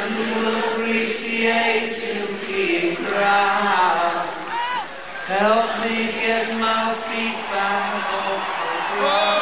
to appreciate you being proud. Help me get my feet back off the ground.